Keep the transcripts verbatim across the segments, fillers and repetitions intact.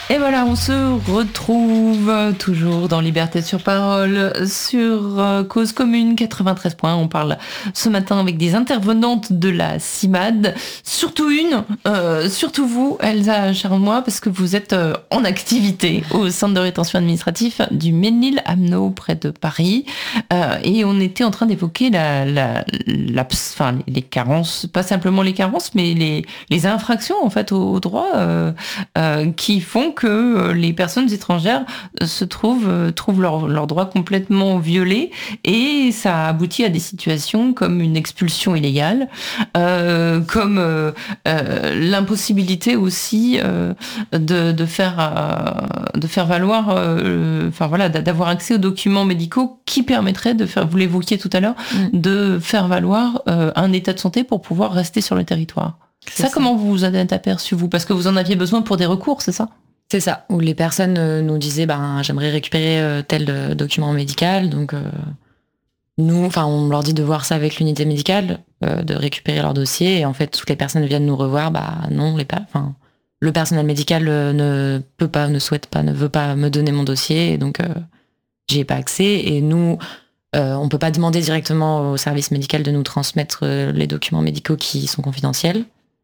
Et voilà, on se retrouve toujours dans Liberté sur parole sur euh, Cause Commune quatre-vingt-treize points. On parle ce matin avec des intervenantes de la CIMAD, surtout une, euh, surtout vous, Elsa Charmois, parce que vous êtes euh, en activité au centre de rétention administratif du Mesnil-Amnaud près de Paris. Euh, et on était en train d'évoquer la, la, la, enfin, les carences, pas simplement les carences, mais les, les infractions en fait au, au droit euh, euh, qui font que les personnes étrangères se trouvent, trouvent leurs leur droits complètement violés, et ça aboutit à des situations comme une expulsion illégale, euh, comme euh, euh, l'impossibilité aussi euh, de, de, faire, euh, de faire valoir, euh, enfin voilà, d'avoir accès aux documents médicaux qui permettraient de faire, vous l'évoquiez tout à l'heure, mmh. de faire valoir euh, un état de santé pour pouvoir rester sur le territoire. Ça, ça, comment vous vous en êtes aperçu, vous ? Parce que vous en aviez besoin pour des recours, c'est ça ? C'est ça, où les personnes euh, nous disaient ben, « j'aimerais récupérer euh, tel euh, document médical ». Donc, euh, nous, enfin, on leur dit de voir ça avec l'unité médicale, euh, de récupérer leur dossier. Et en fait, toutes les personnes viennent nous revoir. Bah non, les enfin, le personnel médical euh, ne peut pas, ne souhaite pas, ne veut pas me donner mon dossier. Et donc, euh, j'y ai pas accès. Et nous, euh, on peut pas demander directement au service médical de nous transmettre euh, les documents médicaux qui sont confidentiels.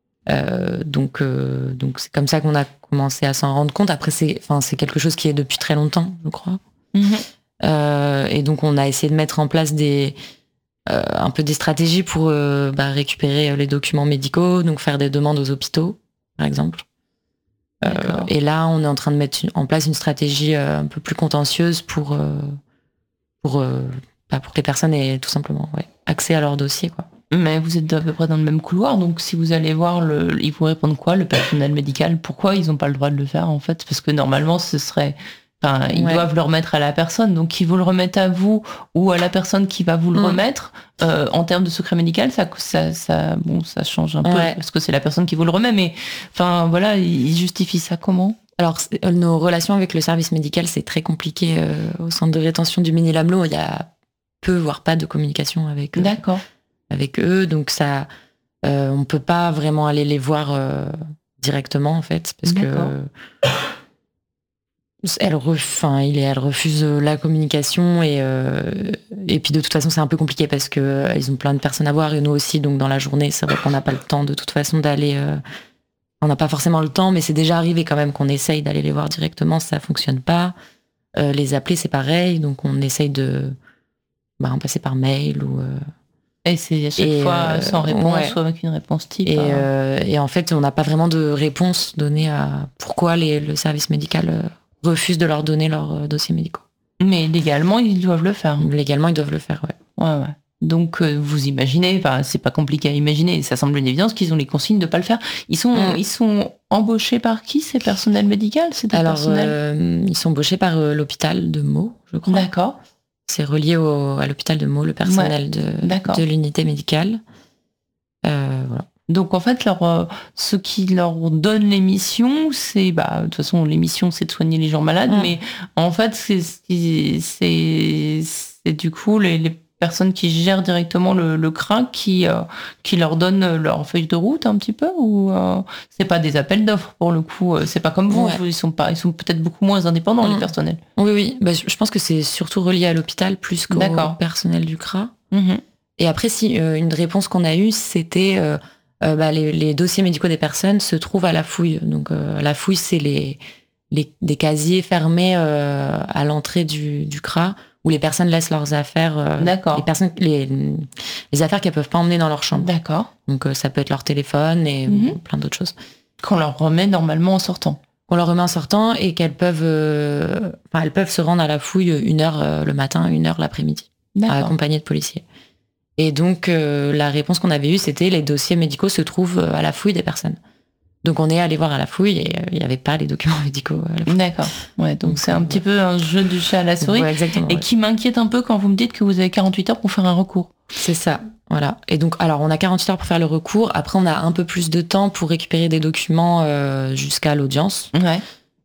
Euh, donc, euh, donc c'est comme ça qu'on a commencé à s'en rendre compte. Après, c'est, enfin, c'est quelque chose qui est depuis très longtemps, je crois. Mmh. Euh, et donc, on a essayé de mettre en place des, euh, un peu des stratégies pour euh, bah, récupérer les documents médicaux, donc faire des demandes aux hôpitaux, par exemple. Euh, et là, on est en train de mettre en place une stratégie euh, un peu plus contentieuse pour euh, pour euh, bah, pour que les personnes aient tout simplement ouais, accès à leur dossier, quoi. Mais vous êtes à peu près dans le même couloir, donc si vous allez voir, le, ils vous répondent quoi, le personnel médical ? Pourquoi ils n'ont pas le droit de le faire, en fait ? Parce que normalement, ce serait... Enfin, ils ouais. doivent le remettre à la personne, donc qu'ils vous le remettent à vous ou à la personne qui va vous le mmh. remettre, euh, en termes de secret médical, ça, ça, ça, bon, ça change un peu, ouais. parce que c'est la personne qui vous le remet, mais enfin, voilà, ils justifient ça comment ? Alors, nos relations avec le service médical, c'est très compliqué euh, au centre de rétention du Mesnil-Amnaud. Il y a peu, voire pas de communication avec eux. D'accord. avec eux, donc ça, euh, on peut pas vraiment aller les voir euh, directement en fait, parce D'accord. que elle, ref, il elle refuse la communication et euh, et puis de toute façon c'est un peu compliqué parce que euh, ils ont plein de personnes à voir et nous aussi, donc dans la journée c'est vrai qu'on n'a pas le temps de toute façon d'aller, euh, on n'a pas forcément le temps, mais c'est déjà arrivé quand même qu'on essaye d'aller les voir directement, ça fonctionne pas. Euh, les appeler c'est pareil, donc on essaye de bah, passer par mail ou euh, Et c'est à chaque et fois euh, sans réponse ouais. ou avec une réponse type. Et, hein. euh, et en fait, on n'a pas vraiment de réponse donnée à pourquoi les, le service médical euh, refuse de leur donner leurs euh, dossiers médicaux. Mais légalement, ils doivent le faire. Légalement, ils doivent le faire, ouais. Ouais, ouais. Donc, euh, vous imaginez, enfin, c'est pas compliqué à imaginer, ça semble une évidence qu'ils ont les consignes de pas le faire. Ils sont, mmh. ils sont embauchés par qui, ces personnels médicaux ? C'est des Alors, personnels euh, ils sont embauchés par euh, l'hôpital de Meaux, je crois. D'accord. C'est relié au, à l'hôpital de Meaux, le personnel ouais. de, de l'unité médicale. Euh, voilà. Donc en fait, leur, euh, ce qui leur donne les missions, c'est, bah, de toute façon, les missions, c'est de soigner les gens malades, mmh. mais en fait, c'est, c'est, c'est, c'est du coup les, les personnes qui gèrent directement le, le C R A qui, euh, qui leur donnent leur feuille de route un petit peu, ou euh, c'est pas des appels d'offres pour le coup, c'est pas comme vous, ouais. ils sont pas, ils sont peut-être beaucoup moins indépendants mmh. les personnels. Oui, oui, bah, je pense que c'est surtout relié à l'hôpital plus qu'au D'accord. personnel du C R A. Mmh. Et après, si euh, une réponse qu'on a eue, c'était euh, euh, bah, les, les dossiers médicaux des personnes se trouvent à la fouille. Donc euh, la fouille, c'est les, les des casiers fermés euh, à l'entrée du, du C R A où les personnes laissent leurs affaires. Euh, D'accord. Les personnes, les, les affaires qu'elles peuvent pas emmener dans leur chambre. D'accord. Donc euh, ça peut être leur téléphone et mmh. plein d'autres choses. Qu'on leur remet normalement en sortant. Qu'on leur remet en sortant et qu'elles peuvent, euh, enfin elles peuvent se rendre à la fouille une heure euh, le matin, une heure l'après-midi, accompagnées de policiers. Et donc, euh, la réponse qu'on avait eue, c'était les dossiers médicaux se trouvent à la fouille des personnes. Donc, on est allé voir à la fouille et il euh, n'y avait pas les documents médicaux à la fouille. D'accord. Ouais, donc, donc c'est un ouais. petit peu un jeu du chat à la souris. Ouais, exactement. Et ouais. qui m'inquiète un peu quand vous me dites que vous avez quarante-huit heures pour faire un recours. C'est ça. Voilà. Et donc, alors, on a quarante-huit heures pour faire le recours. Après, on a un peu plus de temps pour récupérer des documents euh, jusqu'à l'audience. Ouais.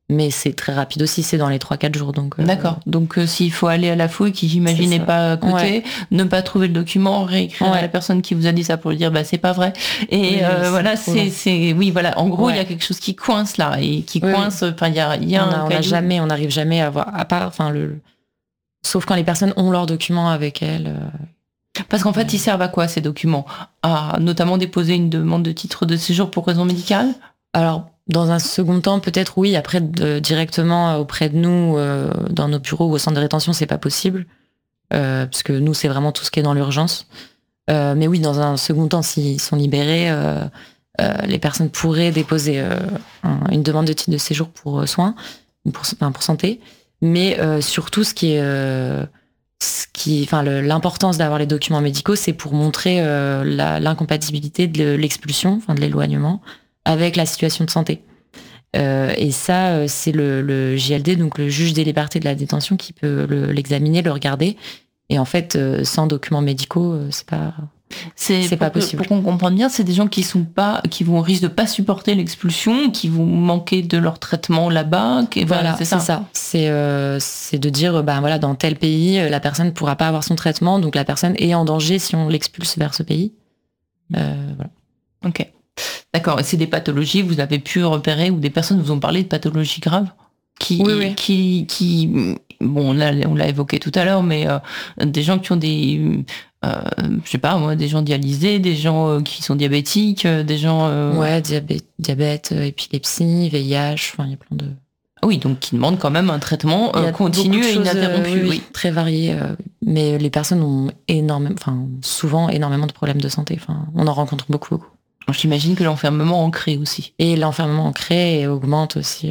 Mais c'est très rapide aussi, c'est dans les trois quatre jours. Donc, euh, D'accord. Donc, euh, s'il faut aller à la fouille, qui j'imagine n'est pas à côté, ouais. ne pas trouver le document, réécrire ouais. à la personne qui vous a dit ça pour lui dire, bah, c'est pas vrai. Et oui, euh, oui, voilà, c'est, c'est, c'est, oui, voilà. En gros, il ouais. y a quelque chose qui coince là, et qui oui, coince, enfin, il y a, il y a on un a, on a jamais, on n'arrive jamais à avoir, à part, enfin, le, sauf quand les personnes ont leurs documents avec elles. Euh... Parce qu'en fait, ils servent à quoi, ces documents? À notamment déposer une demande de titre de séjour pour raison médicale? Alors, dans un second temps, peut-être oui. Après, de, directement auprès de nous, euh, dans nos bureaux ou au centre de rétention, c'est pas possible. Euh, parce que nous, c'est vraiment tout ce qui est dans l'urgence. Euh, mais oui, dans un second temps, s'ils sont libérés, euh, euh, les personnes pourraient déposer euh, un, une demande de titre de séjour pour euh, soins, pour, enfin, pour santé. Mais euh, surtout, ce qui est... Euh, ce qui, enfin, le, l'importance d'avoir les documents médicaux, c'est pour montrer euh, la, l'incompatibilité de l'expulsion, enfin de l'éloignement, avec la situation de santé. Euh, et ça, c'est le, le J L D, donc le juge des libertés de la détention, qui peut le, l'examiner, le regarder. Et en fait, euh, sans documents médicaux, euh, c'est pas, c'est, c'est pas pour, possible. Pour qu'on comprenne bien, c'est des gens qui sont pas, qui vont risquer de pas supporter l'expulsion, qui vont manquer de leur traitement là-bas. Qui, voilà, c'est ça. C'est, ça. C'est, euh, c'est de dire, ben voilà, dans tel pays, la personne ne pourra pas avoir son traitement, donc la personne est en danger si on l'expulse vers ce pays. Euh, voilà. Ok. D'accord, et c'est des pathologies, vous avez pu repérer, ou des personnes vous ont parlé de pathologies graves qui, oui, oui. qui, qui, bon, là, on l'a évoqué tout à l'heure, mais euh, des gens qui ont des, euh, je sais pas, moi, des gens dialysés, des gens euh, qui sont diabétiques, euh, des gens... Euh... Ouais, diabète, diabète, épilepsie, V I H, enfin, il y a plein de... Oui, donc qui demandent quand même un traitement euh, continu et ininterrompu. Euh, oui, oui. Très varié, euh, mais les personnes ont énormément, enfin, souvent énormément de problèmes de santé. Enfin, on en rencontre beaucoup, beaucoup. J'imagine que l'enfermement en crée aussi. Et l'enfermement en crée et augmente aussi.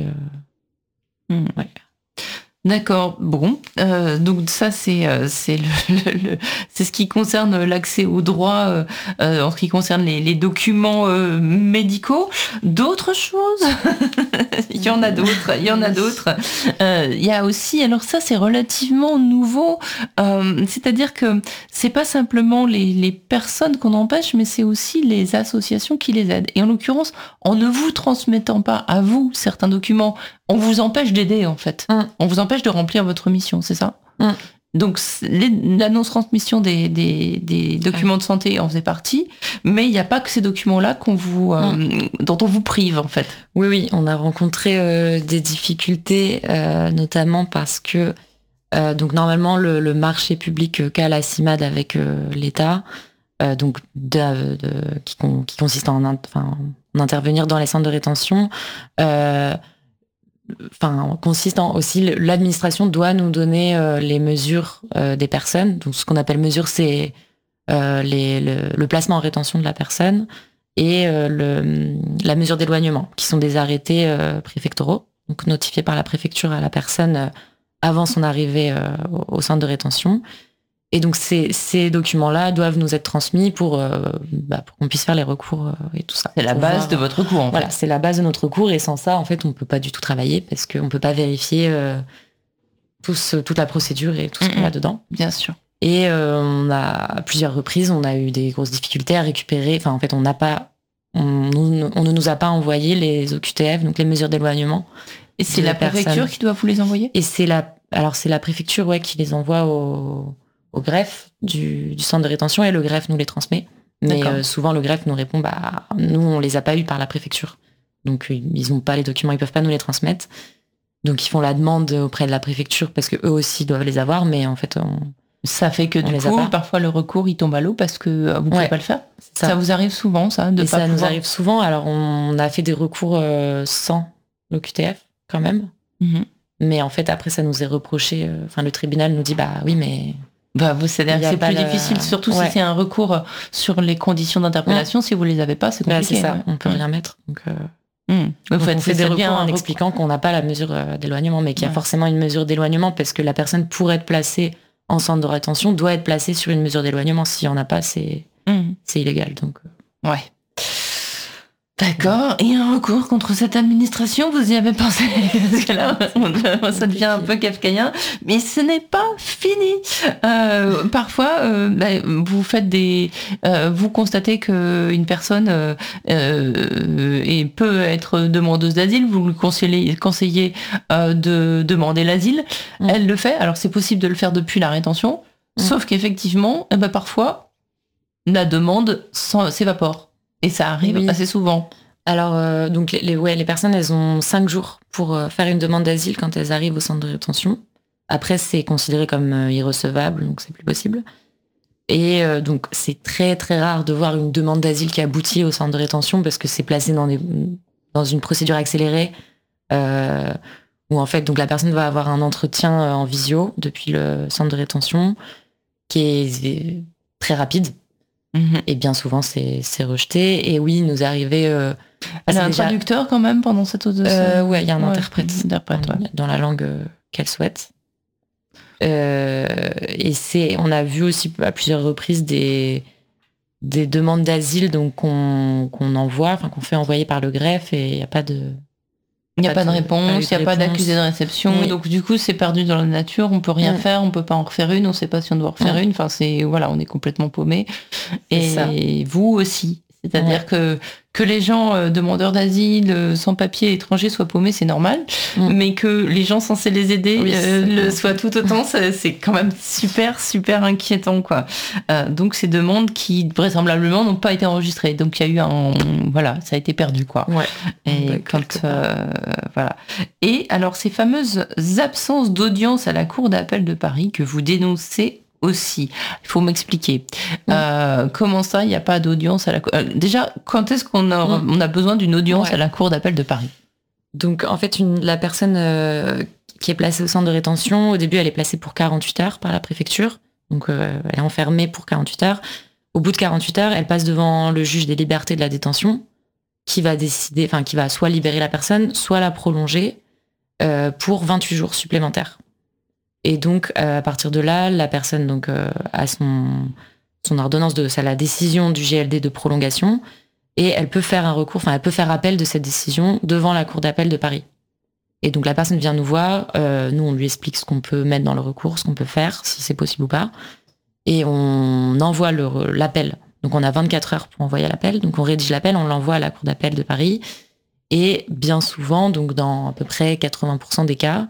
Euh... Mmh. Ouais. D'accord. Bon, euh, donc ça c'est euh, c'est le, le, le c'est ce qui concerne l'accès aux droits euh, en ce qui concerne les, les documents euh, médicaux. D'autres choses, il y en a d'autres, il y en a d'autres. Euh, il y a aussi, alors ça c'est relativement nouveau, euh, c'est-à-dire que c'est pas simplement les, les personnes qu'on empêche, mais c'est aussi les associations qui les aident. Et en l'occurrence, en ne vous transmettant pas à vous certains documents, on vous empêche d'aider en fait. Mmh. On vous empêche de remplir votre mission, c'est ça ? Mmh. Donc les, l'annonce-transmission des, des, des documents ouais. de santé en faisait partie, mais il n'y a pas que ces documents-là qu'on vous, euh, mmh. dont on vous prive en fait. Oui, oui, on a rencontré euh, des difficultés, euh, notamment parce que euh, donc normalement le, le marché public qu'a la CIMAD avec euh, l'État, euh, donc de, de, qui, qui consiste en, enfin, en intervenir dans les centres de rétention. Euh, Enfin, consistant aussi, l'administration doit nous donner euh, les mesures euh, des personnes. Donc, ce qu'on appelle mesures, c'est euh, les, le, le placement en rétention de la personne et euh, le, la mesure d'éloignement, qui sont des arrêtés euh, préfectoraux, donc notifiés par la préfecture à la personne euh, avant son arrivée euh, au, au centre de rétention. Et donc, ces, ces documents-là doivent nous être transmis pour, euh, bah, pour qu'on puisse faire les recours euh, et tout ça. C'est la base voir, de votre cours, en voilà, fait. C'est la base de notre cours. Et sans ça, en fait, on ne peut pas du tout travailler parce qu'on ne peut pas vérifier euh, tout ce, toute la procédure et tout ce mmh, qu'il y a dedans. Bien sûr. Et euh, on a, à plusieurs reprises, on a eu des grosses difficultés à récupérer. Enfin, en fait, on n'a pas, on, on ne nous a pas envoyé les O Q T F, donc les mesures d'éloignement. Et c'est la préfecture personnes. Qui doit vous les envoyer ? Et c'est la, alors c'est la préfecture, ouais, qui les envoie au au greffe du, du centre de rétention et le greffe nous les transmet. Mais euh, souvent, le greffe nous répond, bah, nous, on les a pas eus par la préfecture. Donc, ils n'ont pas les documents, ils peuvent pas nous les transmettre. Donc, ils font la demande auprès de la préfecture parce que eux aussi doivent les avoir, mais en fait, on, ça fait que du coup, parfois, le recours, il tombe à l'eau parce que vous pouvez ouais, pas le faire. Ça. ça vous arrive souvent, ça, de et pas ça pouvoir... nous arrive souvent. Alors, on a fait des recours euh, sans l'O Q T F, quand même. Mm-hmm. Mais en fait, après, ça nous est reproché. Enfin, euh, le tribunal nous dit, bah oui, mais... Bah, vous, c'est-à-dire que c'est plus le... difficile, surtout ouais. si c'est un recours sur les conditions d'interpellation. Ouais. Si vous les avez pas, c'est compliqué. Bah, c'est ça, ouais. on peut ouais. rien mettre. Donc, euh... mmh. donc fait, on fait des recours en recours. expliquant qu'on n'a pas la mesure d'éloignement, mais qu'il y a ouais. forcément une mesure d'éloignement parce que la personne, pour être placée en centre de rétention, doit être placée sur une mesure d'éloignement. S'il n'y en a pas, c'est, mmh. c'est illégal. Donc... Ouais. D'accord. Et un recours contre cette administration, vous y avez pensé? Parce que là, ça devient un peu kafkaïen, mais ce n'est pas fini. Euh, parfois, euh, bah, vous faites des, euh, vous constatez que une personne euh, euh, et peut être demandeuse d'asile, vous lui conseillez, conseillez euh, de demander l'asile. Mmh. Elle le fait. Alors c'est possible de le faire depuis la rétention, mmh. sauf qu'effectivement, eh ben, parfois, la demande s'évapore. Et ça arrive oui. assez souvent. Alors, euh, donc les, les, ouais, les personnes, elles ont cinq jours pour euh, faire une demande d'asile quand elles arrivent au centre de rétention. Après, c'est considéré comme euh, irrecevable, donc c'est plus possible. Et euh, donc, c'est très, très rare de voir une demande d'asile qui aboutit au centre de rétention parce que c'est placé dans, des, dans une procédure accélérée euh, où, en fait, donc la personne va avoir un entretien en visio depuis le centre de rétention qui est très rapide. Et bien souvent, c'est, c'est rejeté. Et oui, il nous arrivait... Euh, Elle a un déjà... traducteur quand même pendant cette audition euh, Oui, il y a un ouais, interprète, interprète ouais. dans la langue euh, qu'elle souhaite. Euh, et c'est, on a vu aussi à plusieurs reprises des, des demandes d'asile donc, qu'on, qu'on envoie, enfin, qu'on fait envoyer par le greffe et il n'y a pas de... Il n'y a pas de, de réponse, il n'y a pas d'accusé de réception. Oui. Donc, du coup, c'est perdu dans la nature. On peut rien mmh. faire. On peut pas en refaire une. On sait pas si on doit en refaire mmh. une. Enfin, c'est, voilà, on est complètement paumé. Et ça. Vous aussi. C'est-à-dire ouais. que, que les gens euh, demandeurs d'asile, euh, sans papier, étrangers soient paumés, c'est normal. Mmh. Mais que les gens censés les aider oui, euh, le soient tout autant, ça, c'est quand même super, super inquiétant, quoi. Euh, donc, ces demandes qui, vraisemblablement, n'ont pas été enregistrées. Donc, il y a eu un... Voilà, ça a été perdu, quoi. Ouais. Et ouais, quand... Euh, voilà. Et alors, ces fameuses absences d'audience à la Cour d'appel de Paris que vous dénoncez aussi. Il faut m'expliquer. Mmh. Euh, comment ça, il n'y a pas d'audience à la Cour... Euh, déjà, quand est-ce qu'on a, mmh. on a besoin d'une audience ouais. à la Cour d'appel de Paris? Donc, en fait, une, la personne euh, qui est placée au centre de rétention, au début, elle est placée pour quarante-huit heures par la préfecture. Donc, euh, elle est enfermée pour quarante-huit heures. Au bout de quarante-huit heures, elle passe devant le juge des libertés de la détention qui va décider, enfin, qui va soit libérer la personne, soit la prolonger euh, pour vingt-huit jours supplémentaires. Et donc, euh, à partir de là, la personne donc, euh, a son, son ordonnance, de, ça, la décision du G L D de prolongation, et elle peut faire un recours, enfin, elle peut faire appel de cette décision devant la Cour d'appel de Paris. Et donc, la personne vient nous voir, euh, nous, on lui explique ce qu'on peut mettre dans le recours, ce qu'on peut faire, si c'est possible ou pas, et on envoie le, l'appel. Donc, on a vingt-quatre heures pour envoyer l'appel, donc on rédige l'appel, on l'envoie à la Cour d'appel de Paris, et bien souvent, donc dans à peu près quatre-vingts pour cent des cas,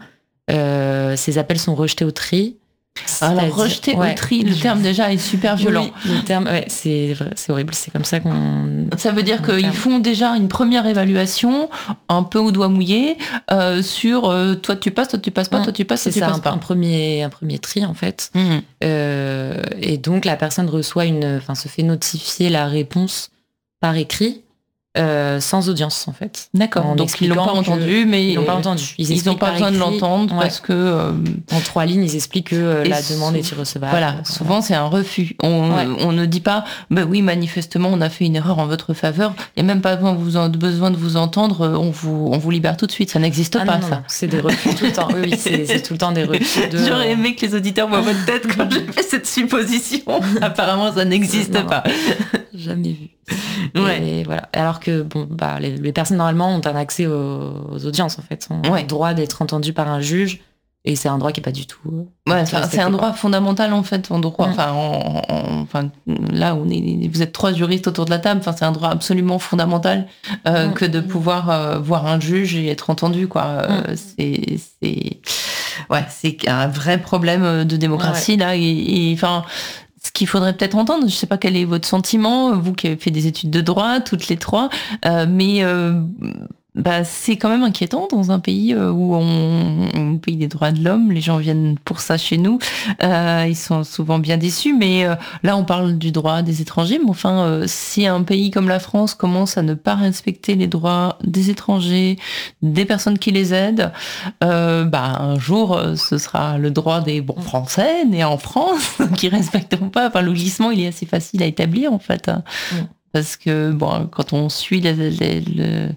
Euh, ces appels sont rejetés au tri. Alors rejetés ouais. au tri, le terme déjà est super violent. Oui, le terme, ouais, c'est vrai, c'est horrible. C'est comme ça qu'on. Ça veut dire qu'ils font déjà une première évaluation, un peu au doigt mouillé, euh, sur euh, toi tu passes, toi tu passes pas, mmh. toi tu passes, toi c'est tu ça, passes un, pas. Un premier, un premier tri en fait. Mmh. Euh, et donc la personne reçoit une, enfin se fait notifier la réponse par écrit. Euh, sans audience en fait. D'accord. Donc ils l'ont pas entendu, mais ils l'ont pas entendu. Ils n'ont pas besoin écrit, de l'entendre ouais. parce que euh... en trois lignes ils expliquent que euh, la demande sou- est irrecevable. Voilà. Voilà. Souvent c'est un refus. On, ouais. on ne dit pas, bah oui manifestement on a fait une erreur en votre faveur. Il n'y a même pas besoin de vous entendre. On vous on vous libère tout de suite. Ça n'existe ah, pas non, ça. Non, c'est des refus tout le temps. Oui, c'est, c'est tout le temps des refus. De... J'aurais aimé que les auditeurs voient votre tête quand j'ai fait cette supposition. Apparemment ça n'existe non, pas. Jamais vu. Ouais. Et voilà. Alors que bon, bah, les, les personnes normalement ont un accès aux, aux audiences en fait, ont ouais. le droit d'être entendues par un juge, et c'est un droit qui est pas du tout. Ouais, c'est un droit fondamental en fait, en droit. Mmh. Enfin, en, en, enfin, là, on est, vous êtes trois juristes autour de la table. Enfin, c'est un droit absolument fondamental euh, mmh. que de pouvoir euh, voir un juge et être entendu, quoi. Euh, mmh. C'est, c'est, ouais, c'est un vrai problème de démocratie ouais. là, et enfin. Ce qu'il faudrait peut-être entendre, je ne sais pas quel est votre sentiment, vous qui avez fait des études de droit, toutes les trois, euh, mais euh, bah, c'est quand même inquiétant dans un pays où on, on pays des droits de l'homme, les gens viennent pour ça chez nous, euh, ils sont souvent bien déçus, mais euh, là on parle du droit des étrangers, mais enfin euh, si un pays comme la France commence à ne pas respecter les droits des étrangers, des personnes qui les aident, euh, bah, un jour ce sera le droit des bons Français nés en France qui respecteront pas, enfin le glissement il est assez facile à établir en fait, hein, mmh. parce que bon quand on suit les, les, les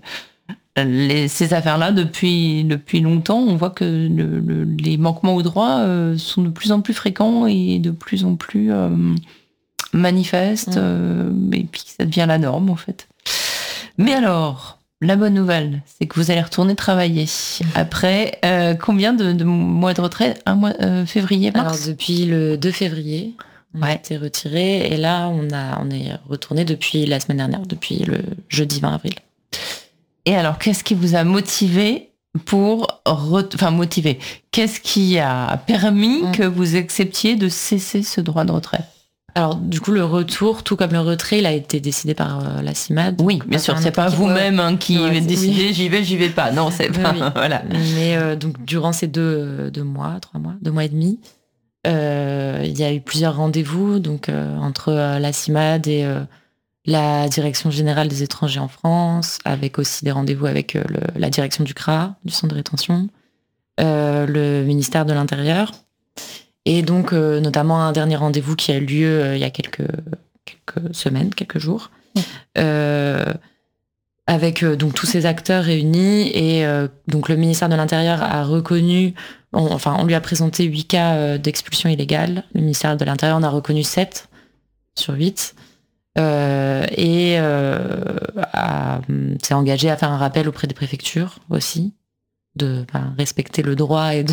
Les, ces affaires-là, depuis, depuis longtemps, on voit que le, le, les manquements aux droits euh, sont de plus en plus fréquents et de plus en plus euh, manifestes, mmh. euh, et puis ça devient la norme, en fait. Mais alors, la bonne nouvelle, c'est que vous allez retourner travailler. Après, euh, combien de, de mois de retraite? Un mois, euh, février, mars? Alors, depuis le deux février, on a Ouais. été retiré. Et là, on, a, on est retourné depuis la semaine dernière, depuis le jeudi vingt avril. Et alors, qu'est-ce qui vous a motivé pour... Re... Enfin, motivé. Qu'est-ce qui a permis Mm. que vous acceptiez de cesser ce droit de retrait? Alors, du coup, le retour, tout comme le retrait, il a été décidé par euh, la CIMAD. Oui, bien sûr, c'est pas vous-même hein, qui Ouais, décidez, oui. j'y vais, j'y vais pas. Non, c'est pas... Oui, oui. Voilà. Mais euh, donc, durant ces deux, deux mois, trois mois, deux mois et demi, euh, il y a eu plusieurs rendez-vous donc, euh, entre euh, la CIMAD et euh, la Direction Générale des Étrangers en France, avec aussi des rendez-vous avec euh, le, la direction du C R A, du centre de rétention, euh, le ministère de l'Intérieur. Et donc, euh, notamment un dernier rendez-vous qui a eu lieu euh, il y a quelques, quelques semaines, quelques jours, euh, avec euh, donc tous ces acteurs réunis. Et euh, donc, le ministère de l'Intérieur a reconnu, on, enfin, on lui a présenté huit cas euh, d'expulsion illégale. Le ministère de l'Intérieur en a reconnu sept sur huit. Euh, et euh, a, s'est engagé à faire un rappel auprès des préfectures aussi, de ben, respecter le droit et de